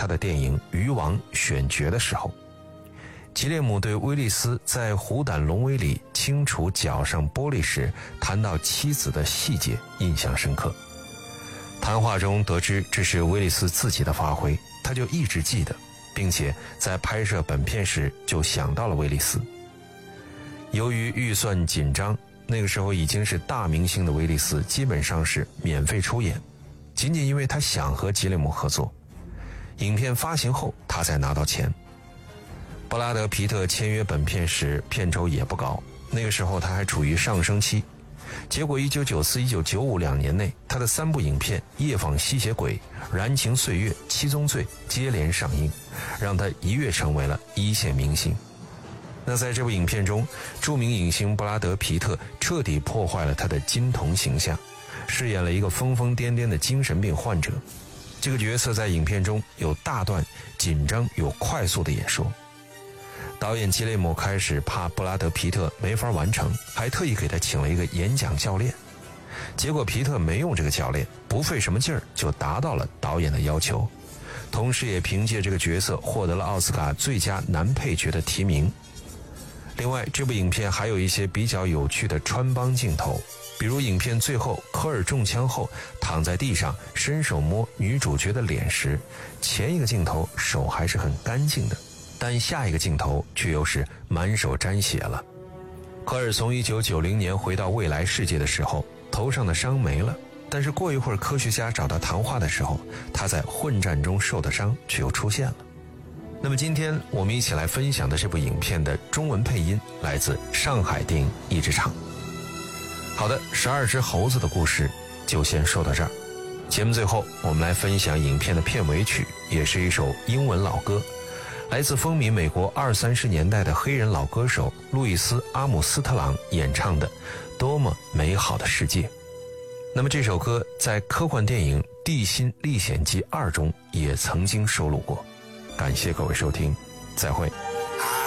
他的电影《鱼王》选角的时候，吉列姆对威利斯在《虎胆龙威》里清除脚上玻璃时谈到妻子的细节印象深刻。谈话中得知这是威利斯自己的发挥，他就一直记得，并且在拍摄本片时就想到了威利斯。由于预算紧张，那个时候已经是大明星的威利斯基本上是免费出演，仅仅因为他想和吉列姆合作。影片发行后他才拿到钱。布拉德·皮特签约本片时片酬也不高，那个时候他还处于上升期。结果1994、1995两年内，他的3部影片《夜访吸血鬼》、《燃情岁月》、《七宗罪》接连上映，让他一跃成为了一线明星。那在这部影片中，著名影星布拉德·皮特彻底破坏了他的金童形象，饰演了一个疯疯癫癫的精神病患者。这个角色在影片中有大段紧张又快速的演说。导演吉列姆开始怕布拉德·皮特没法完成，还特意给他请了一个演讲教练。结果皮特没用这个教练，不费什么劲儿就达到了导演的要求，同时也凭借这个角色获得了奥斯卡最佳男配角的提名。另外，这部影片还有一些比较有趣的穿帮镜头，比如影片最后科尔中枪后躺在地上伸手摸女主角的脸时，前一个镜头手还是很干净的，但下一个镜头却又是满手沾血了。科尔从1990年回到未来世界的时候，头上的伤没了，但是过一会儿科学家找他谈话的时候，他在混战中受的伤却又出现了。那么今天我们一起来分享的这部影片的中文配音来自上海电影译制厂。好的，12只猴子的故事就先说到这儿。节目最后我们来分享影片的片尾曲，也是一首英文老歌，来自风靡美国20、30年代的黑人老歌手路易斯·阿姆斯特朗演唱的《多么美好的世界》。那么这首歌在科幻电影《地心历险记2》中也曾经收录过。感谢各位收听，再会。